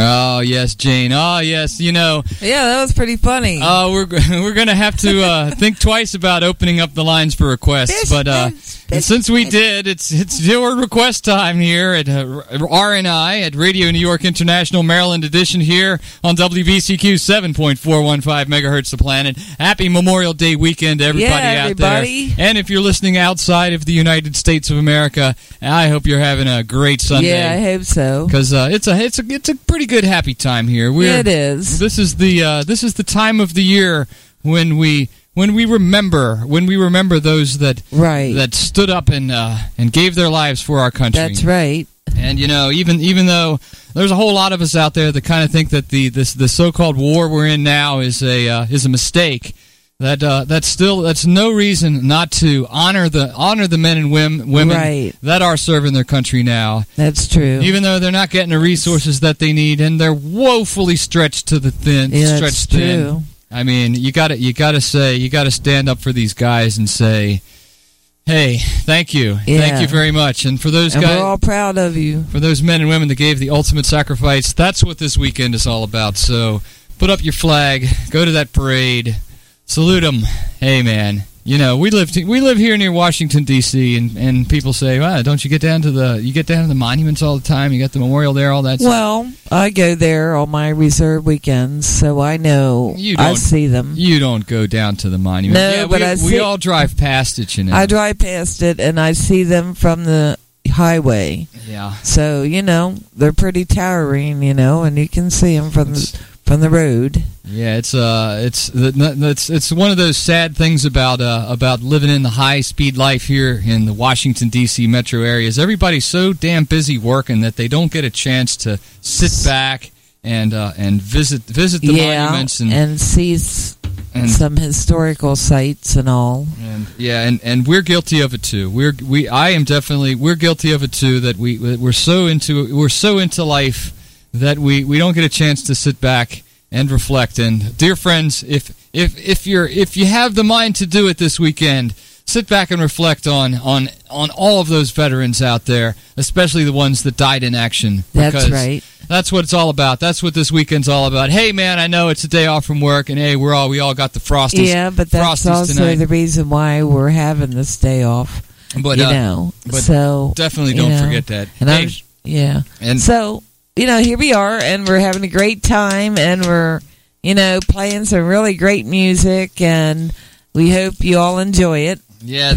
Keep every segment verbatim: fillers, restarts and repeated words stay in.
Oh, yes, Jane. Oh, yes, you know. Yeah, that was pretty funny. Oh, uh, we're we're going to have to uh, think twice about opening up the lines for requests. But uh, since we did, it's it's your request time here at uh, R N I at Radio New York International Maryland edition here on W B C Q seven point four one five megahertz the planet. Happy Memorial Day weekend to everybody yeah, out everybody. there. And if you're listening outside of the United States of America, I hope you're having a great Sunday. Yeah, I hope so. Because uh, it's a it's a it's a pretty good happy time here. We're, yeah, it is. This is the uh, this is the time of the year when we when we remember when we remember those that right. that stood up and uh, and gave their lives for our country. That's right. And you know, even even though there's a whole lot of us out there that kind of think that the this the so-called war we're in now is a uh, is a mistake. That uh, that's still that's no reason not to honor the honor the men and women women right. that are serving their country now. That's true. Even though they're not getting the resources that they need, and they're woefully stretched to the thin, yeah, stretched that's thin. True. I mean, you got to you got to say you got to stand up for these guys and say, "Hey, thank you, yeah. thank you very much." And for those and guys, we're all proud of you. For those men and women that gave the ultimate sacrifice, that's what this weekend is all about. So, put up your flag, go to that parade. Salute them. Hey, man. You know, we live we live here near Washington D C, and, and people say, "Well, don't you get down to the you get down to the monuments all the time? You got the memorial there, all that." Well, stuff. I go there on my reserve weekends, so I know you I see them. You don't go down to the monument. No, yeah, but we, I we see, all drive past it. You know, I drive past it, and I see them from the highway. Yeah. So you know they're pretty towering, you know, and you can see them from the, from the road. Yeah, it's uh, it's it's it's one of those sad things about uh, about living in the high speed life here in the Washington D C metro areas. Everybody's so damn busy working that they don't get a chance to sit back and uh, and visit visit the yeah, monuments and and see and, some historical sites and all. And yeah, and, and we're guilty of it too. We're we I am definitely we're guilty of it too. That we we're so into we're so into life that we, we don't get a chance to sit back and reflect. And dear friends, if if if you're if you have the mind to do it this weekend, sit back and reflect on on on all of those veterans out there, especially the ones that died in action. That's right. That's what it's all about. That's what this weekend's all about. Hey, man, I know it's a day off from work, and hey, we're all we all got the Frosties. Yeah, but that's Frosties also tonight. the reason why we're having this day off. But you uh, know, but so definitely don't you know, forget that. And hey, I'm, yeah, and so. You know, here we are, and we're having a great time, and we're, you know, playing some really great music, and we hope you all enjoy it. Yeah,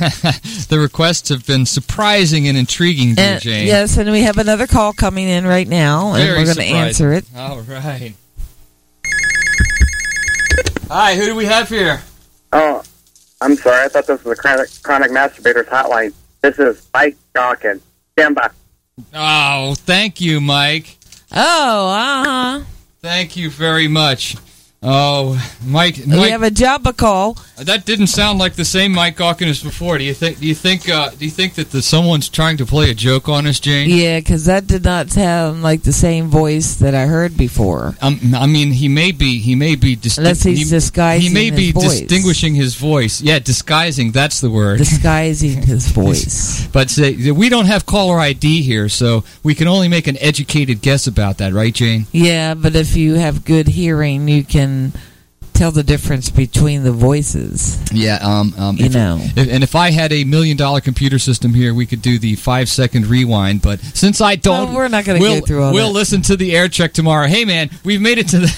the the requests have been surprising and intriguing, dear and, Jane. Yes, and we have another call coming in right now, and Very we're going to answer it. All right. Hi, who do we have here? Oh, I'm sorry. I thought this was a chronic, chronic masturbators hotline. This is Mike Dawkins. Stand by. Oh, thank you, Mike. Oh, uh-huh. Thank you very much. Oh, Mike, We Mike have a Jabba call. that didn't sound like the same Mike Gawkin as before. Do you think? Do you think? Uh, do you think that the, someone's trying to play a joke on us, Jane? Yeah, because that did not sound like the same voice that I heard before. Um, I mean, he may be. He may be. Disti- Unless he's he, disguising He may his be voice. distinguishing his voice. Yeah, disguising. That's the word. Disguising his voice. But say, we don't have caller I D here, so we can only make an educated guess about that, right, Jane? Yeah, but if you have good hearing, you can tell the difference between the voices. Yeah, um, um, you if, know. If, and if I had a million dollar computer system here, we could do the five second rewind. But since I don't, well, we're not going to we'll, go through all We'll that. listen to the air check tomorrow. Hey, man, we've made it to the.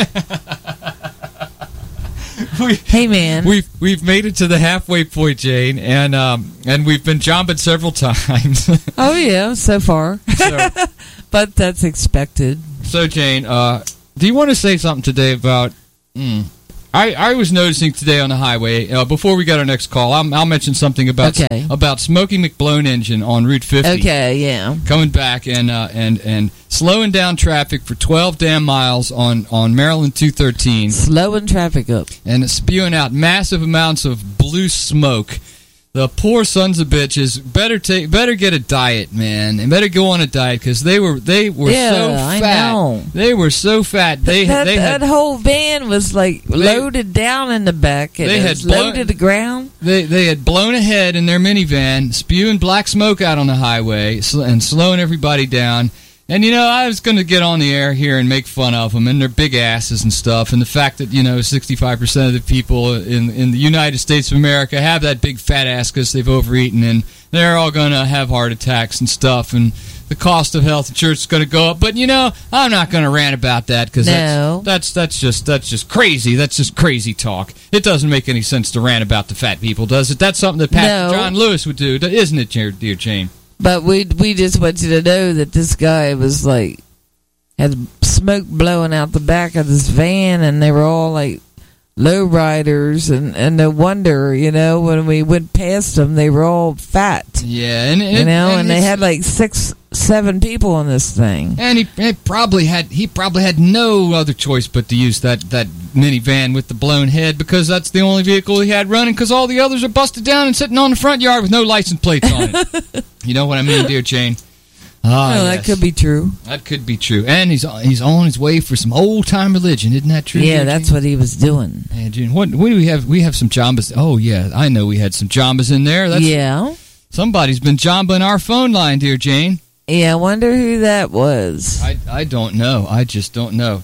we, hey, man, we've we've made it to the halfway point, Jane, and um, and we've been jumping several times. Oh yeah, so far. So, but that's expected. So, Jane, uh, do you want to say something today about? Mm, I, I was noticing today on the highway, uh, before we got our next call, I'll, I'll mention something about okay. about Smokey McBlone engine on Route fifty. Okay, yeah. Coming back and uh, and and slowing down traffic for twelve damn miles on, on Maryland two thirteen. Slowing traffic up. And spewing out massive amounts of blue smoke. The poor sons of bitches better take better get a diet, man. They better go on a diet because they were they were yeah, so I fat. know. They were so fat. They that, they that had, whole van was like they, loaded down in the back. And they it had was blown, loaded to the ground. They they had blown ahead in their minivan, spewing black smoke out on the highway and slowing everybody down. And, you know, I was going to get on the air here and make fun of them and their big asses and stuff, and the fact that, you know, sixty-five percent of the people in in the United States of America have that big fat ass because they've overeaten, and they're all going to have heart attacks and stuff, and the cost of health insurance is going to go up. But, you know, I'm not going to rant about that because no. that's, that's, that's, just, that's just crazy. That's just crazy talk. It doesn't make any sense to rant about the fat people, does it? That's something that Pastor no. John Lewis would do, isn't it, dear, dear Jane? But we we just want you to know that this guy was like, had smoke blowing out the back of this van, and they were all like low riders, and, and no wonder, you know, when we went past them, they were all fat. Yeah, and, and you know, and, and they had like six, seven people on this thing. And he, he probably had he probably had no other choice but to use that that minivan with the blown head, because that's the only vehicle he had running, because all the others are busted down and sitting on the front yard with no license plates on it. You know what I mean, dear Jane? Ah, well, yes. that could be true. That could be true. And he's he's on his way for some old time religion, isn't that true? Yeah, that's what he was doing. And Jane, what, what do we have? We have some jambas. Oh yeah, I know we had some jambas in there. That's, yeah. Somebody's been jambaing our phone line, dear Jane. Yeah, I wonder who that was. I I don't know. I just don't know.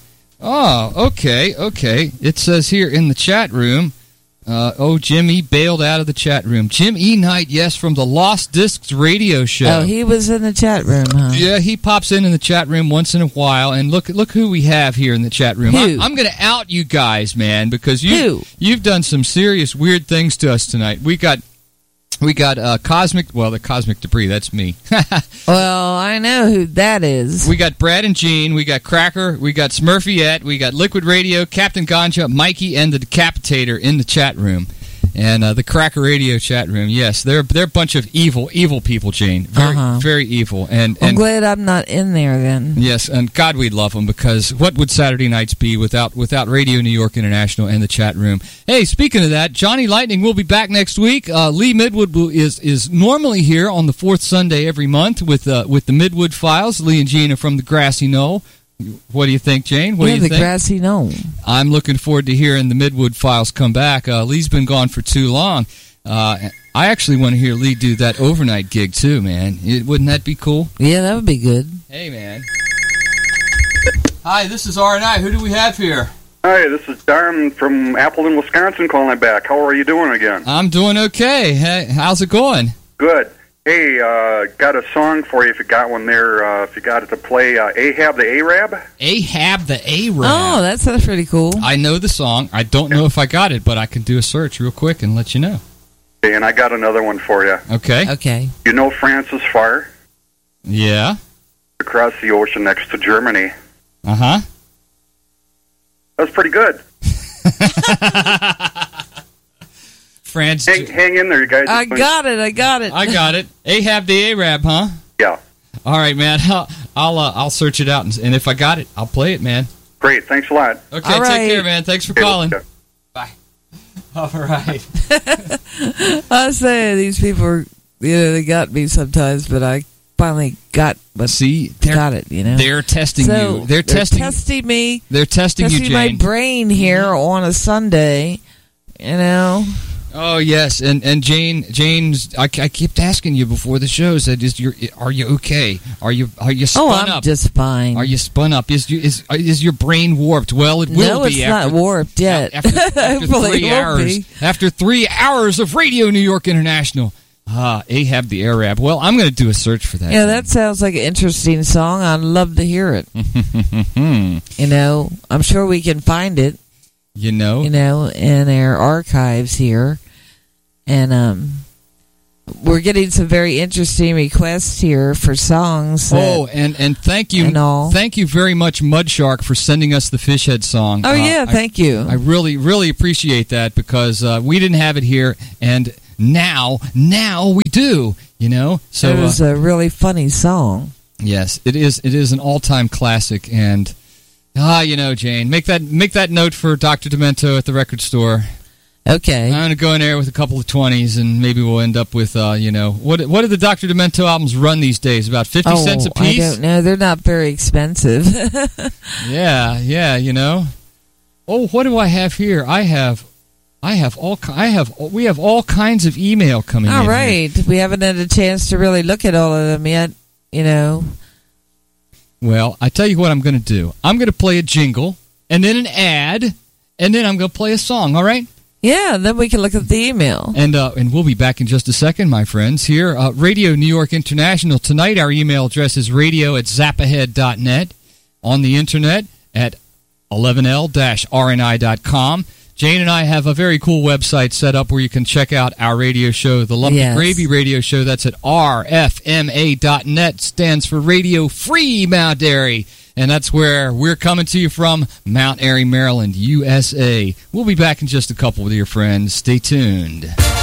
Oh, okay, okay. It says here in the chat room. Uh, oh, Jim E. bailed out of the chat room. Jim E. Knight, yes, from the Lost Discs radio show. Oh, he was in the chat room, huh? Yeah, he pops in in the chat room once in a while, and look look who we have here in the chat room. Who? I'm, I'm going to out you guys, man, because you Who? you've done some serious weird things to us tonight. We got we got uh, cosmic, well, the cosmic debris. That's me. Well, I know who that is. We got Brad and Gene. We got Cracker. We got Smurfiette. We got Liquid Radio, Captain Ganja, Mikey, and the Decapitator in the chat room. And uh, the Cracker Radio chat room, yes, they're they're a bunch of evil, evil people, Jane. Very, uh-huh. very evil. And, I'm and glad I'm not in there then. yes, and God, we'd love them, because what would Saturday nights be without without Radio New York International and the chat room? Hey, speaking of that, Johnny Lightning will be back next week. Uh, Lee Midwood will, is is normally here on the fourth Sunday every month with uh, with the Midwood Files. Lee and Gene are from the Grassy Knoll. What do you think, Jane? What yeah, do you the think? Grassy Knoll. I'm looking forward to hearing the Midwood Files come back. Uh, Lee's been gone for too long. Uh, I actually want to hear Lee do that overnight gig too, man. It, wouldn't that be cool? Yeah, that would be good. Hey, man. Hi, this is R and I. Who do we have here? Hi, this is Darren from Appleton, Wisconsin, calling back. How are you doing again? I'm doing okay. Hey, how's it going? Good. Hey, uh, got a song for you if you got one there, uh, if you got it to play, uh, Ahab the Arab. Ahab the Arab. Oh, that sounds pretty cool. I know the song. I don't know if I got it, but I can do a search real quick and let you know. Okay, and I got another one for you. Okay. Okay. You know Francis Farr? Yeah. Across the ocean next to Germany. Uh-huh. That's pretty good. France. Hang, hang in there, you guys. I got it. I got it. I got it. Ahab the Arab, huh? Yeah. All right, man. I'll I'll, uh, I'll search it out, and, and if I got it, I'll play it, man. Great. Thanks a lot. Okay, All right. take care, man. Thanks for Okay, calling. okay. Bye. All right. I say these people are, you know, they got me sometimes, but I finally got but See, they're, got it, you know. they're testing So you. They're, testing. testing me. They're testing you, Testing my Jane. brain here on a Sunday, you know. Oh yes, and and Jane, Jane's. I, I kept asking you before the show. Said, "Is your are you okay? Are you are you spun Oh, I'm up? just fine. Are you spun up? Is you is is your brain warped? Well, it will no, be. it's after, not warped yet. After, after Hopefully three it won't hours. be. After three hours of Radio New York International. Ah, Ahab the Arab. Well, I'm going to do a search for that. Yeah, that sounds like an interesting song. I'd love to hear it. You know, I'm sure we can find it. You know, You know, in our archives here, and um, we're getting some very interesting requests here for songs. that- Oh, and, and thank you, and all. thank you very much, Mudshark, for sending us the Fishhead song. oh Uh, yeah, I- thank you. I really, really appreciate that, because uh, we didn't have it here, and now, now we do. You know, so it was uh, a really funny song. yes, it is. It is an all-time classic, and ah, you know, Jane, make that make that note for Doctor Demento at the record store. Okay. I'm gonna go in there with a couple of twenties, and maybe we'll end up with, uh, you know, what what do the Doctor Demento albums run these days? About fifty oh, cents a I piece. don't know. They're not very expensive. Yeah, yeah, you know. Oh, what do I have here? I have, I have all, ki- I have, we have all kinds of email coming in. All here. right. We haven't had a chance to really look at all of them yet, you know. Well, I tell you what I'm going to do. I'm going to play a jingle, and then an ad, and then I'm going to play a song, all right? Yeah, then we can look at the email. And uh, and we'll be back in just a second, my friends. Here, uh, Radio New York International. Tonight, our email address is radio at zapahead dot net. On the internet at eleven L R N I dot com. Jane and I have a very cool website set up where you can check out our radio show, the Lumpy Yes. Gravy Radio Show. That's at R F M A dot net. Stands for Radio Free Mount Airy. And that's where we're coming to you from, Mount Airy, Maryland, U S A. We'll be back in just a couple with your friends. Stay tuned.